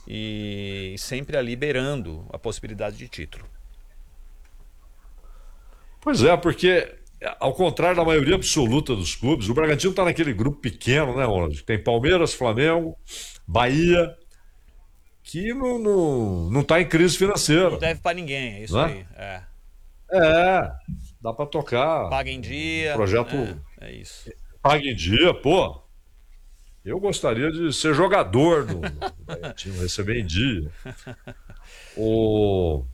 e sempre ali beirando a possibilidade de título. Pois é, porque, ao contrário da maioria absoluta dos clubes, o Bragantino está naquele grupo pequeno, né, Ronald? Tem Palmeiras, Flamengo, Bahia, que não tá em crise Não financeira, deve para ninguém, é isso né? aí. É. É, dá para tocar Paga em um dia, né? projeto É isso. pague em dia, pô. Eu gostaria de ser jogador do Bragantino, receber em dia. O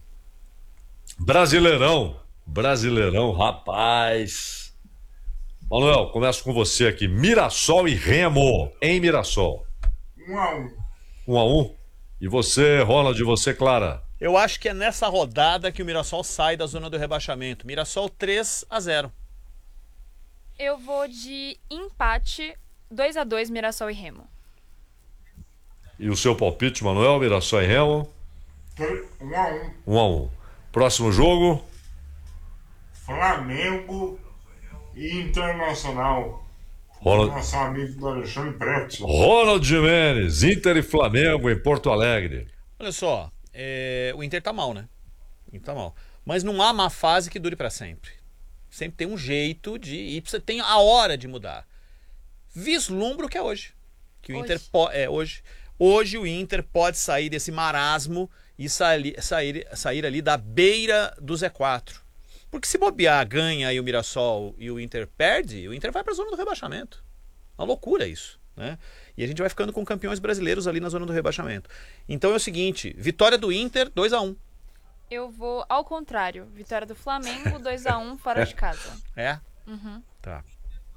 Brasileirão, rapaz. Manuel, começo com você aqui. Mirassol e Remo, em Mirassol. 1-1. 1-1. E você, Ronald, e você, Clara? Eu acho que é nessa rodada que o Mirassol sai da zona do rebaixamento. Mirassol 3-0. Eu vou de empate 2-2 Mirassol e Remo. E o seu palpite, Manuel? Mirassol e Remo? 1-1. 1-1. Próximo jogo? Flamengo e Internacional. Ronald, Nosso amigo do Alexandre Preto. Ronald Gimenez, Inter e Flamengo em Porto Alegre. Olha só, o Inter tá mal, né? O Inter tá mal. Mas não há má fase que dure para sempre. Sempre tem um jeito de ir, tem a hora de mudar. Vislumbro que é hoje. Que o Inter hoje. Hoje o Inter pode sair desse marasmo e sair ali da beira do Z4. Porque se bobear, ganha aí o Mirassol e o Inter perde, o Inter vai para a zona do rebaixamento. Uma loucura isso, né? E a gente vai ficando com campeões brasileiros ali na zona do rebaixamento. Então é o seguinte, vitória do Inter, 2-1. Eu vou ao contrário. Vitória do Flamengo, 2-1 fora de casa. É? Uhum. Tá.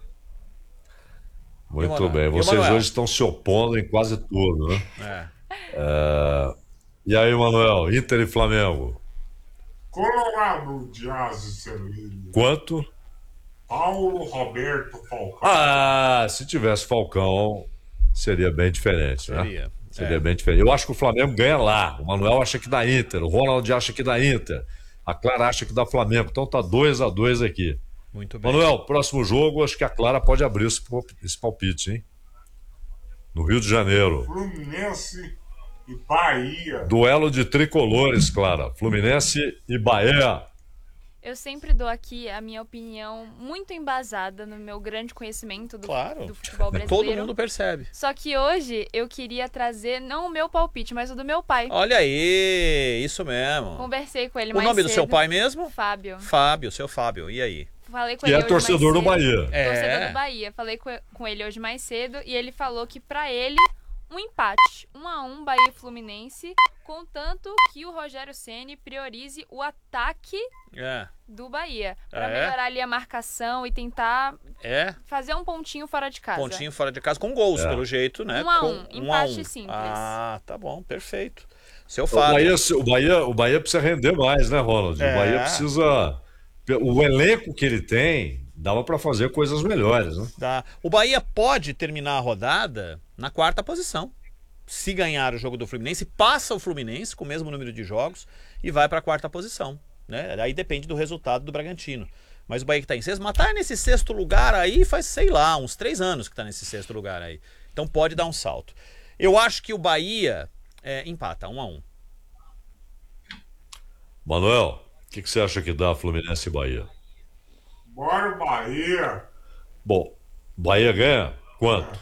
Muito bem. Vocês hoje estão se opondo em quase tudo, né? E aí, Manuel, Inter e Flamengo? Colorado de Asa Cervelha. Quanto? Paulo Roberto Falcão. Ah, se tivesse Falcão, seria bem diferente, né? Seria bem diferente. Eu acho que o Flamengo ganha lá. O Manuel acha que dá Inter. O Ronald acha que dá Inter. A Clara acha que dá Flamengo. Então tá 2-2 aqui. Muito bem. Manuel, próximo jogo, acho que a Clara pode abrir esse palpite, hein? No Rio de Janeiro. Fluminense e Bahia. Duelo de tricolores, Clara. Fluminense e Bahia. Eu sempre dou aqui a minha opinião muito embasada no meu grande conhecimento do futebol brasileiro. Todo mundo percebe. Só que hoje eu queria trazer não o meu palpite, mas o do meu pai. Olha aí, isso mesmo. Conversei com ele mais cedo. O nome do seu pai mesmo? Fábio. Fábio, seu Fábio. E aí? Falei com ele hoje torcedor do Bahia. Torcedor do Bahia. Falei com ele hoje mais cedo e ele falou que pra ele um empate, 1-1 Bahia e Fluminense, contanto que o Rogério Ceni priorize o ataque do Bahia pra melhorar ali a marcação e tentar fazer um pontinho fora de casa. Pontinho fora de casa com gols, pelo jeito, né? 1-1, empate simples. Ah, tá bom, perfeito. Seu Fábio. O Bahia precisa render mais, né, Ronald? O Bahia precisa... O elenco que ele tem, dava pra fazer coisas melhores, né? Dá. O Bahia pode terminar a rodada na 4ª posição. Se ganhar o jogo do Fluminense, passa o Fluminense com o mesmo número de jogos e vai para a 4ª posição, né? Aí depende do resultado do Bragantino. Mas o Bahia que está em sexto, mas tá nesse 6º lugar aí faz, sei lá, uns 3 anos que está nesse 6º lugar aí. Então pode dar um salto. Eu acho que o Bahia empata, 1-1. Manuel, o que você acha que dá Fluminense e Bahia? Bora Bahia. Bom, Bahia ganha quanto?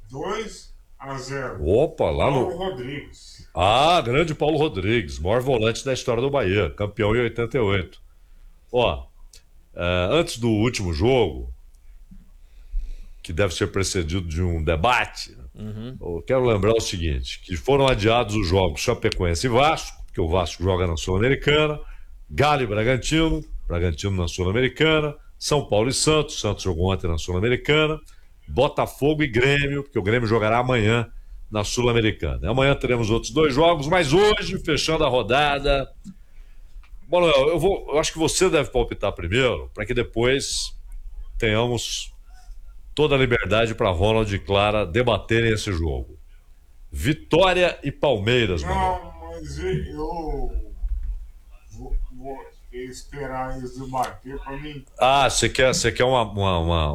2-0. Opa, lá no... Paulo Rodrigues. Ah, grande Paulo Rodrigues, maior volante da história do Bahia, campeão em 88. Ó, antes do último jogo, que deve ser precedido de um debate, eu quero lembrar o seguinte, que foram adiados os jogos Chapecoense e Vasco, porque o Vasco joga na Sul-Americana, Galo e Bragantino, Bragantino na Sul-Americana, São Paulo e Santos, Santos jogou ontem na Sul-Americana, Botafogo e Grêmio, porque o Grêmio jogará amanhã na Sul-Americana. Amanhã teremos outros 2 jogos, mas hoje, fechando a rodada... Manuel, eu acho que você deve palpitar primeiro, para que depois tenhamos toda a liberdade para Ronald e Clara debaterem esse jogo. Vitória e Palmeiras, Manuel. Não, mas eu vou esperar eles debater para mim. Ah, você quer uma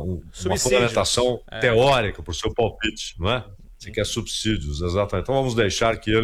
fundamentação teórica para o seu palpite, não é? Você quer subsídios, exatamente. Então vamos deixar que ele